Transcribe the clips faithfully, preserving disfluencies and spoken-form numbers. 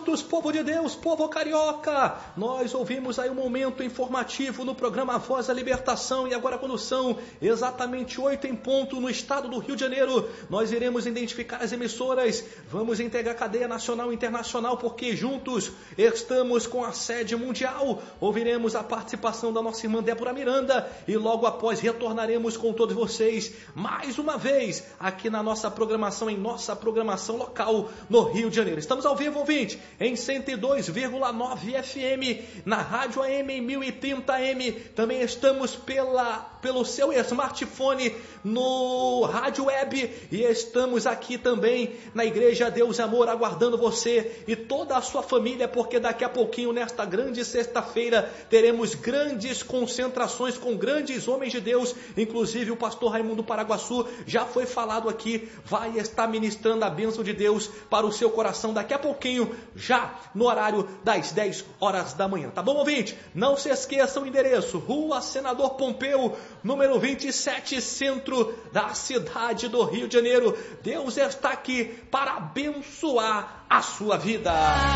juntos, povo de Deus, povo carioca. Nós ouvimos aí um momento informativo no programa Voz da Libertação e agora quando são exatamente oito em ponto no estado do Rio de Janeiro, nós iremos identificar as emissoras, vamos integrar a cadeia nacional e internacional porque juntos estamos com a sede mundial. Ouviremos a participação da nossa irmã Débora Miranda e logo após retornaremos com todos vocês mais uma vez aqui na nossa programação, em nossa programação local no Rio de Janeiro. Estamos ao vivo, ouvinte, em cento e dois vírgula nove F M, na Rádio A M em mil e trinta A M. Também estamos pela, pelo seu smartphone no Rádio Web e estamos aqui também na Igreja Deus Amor, aguardando você e toda a sua família, porque daqui a pouquinho, nesta grande sexta-feira, teremos grandes concentrações com grandes homens de Deus, inclusive o pastor Raimundo Paraguaçu já foi falado aqui, vai estar ministrando a bênção de Deus para o seu coração daqui a pouquinho, já no horário das dez horas da manhã, tá bom, ouvinte? Não se esqueça o endereço, Rua Senador Pompeu, número vinte e sete, centro da cidade do Rio de Janeiro. Deus está aqui para abençoar a sua vida.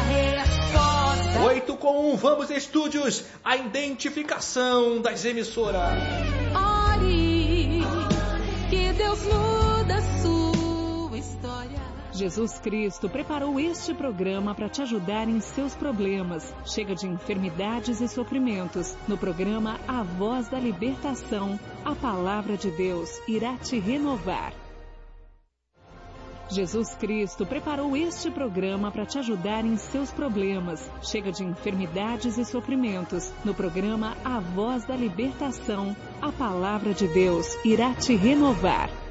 oito com um, vamos estúdios, a identificação das emissoras. Ore, que Deus muda a sua história. Jesus Cristo preparou este programa para te ajudar em seus problemas. Chega de enfermidades e sofrimentos. No programa A Voz da Libertação, a palavra de Deus irá te renovar. Jesus Cristo preparou este programa para te ajudar em seus problemas. Chega de enfermidades e sofrimentos. No programa A Voz da Libertação, a palavra de Deus irá te renovar.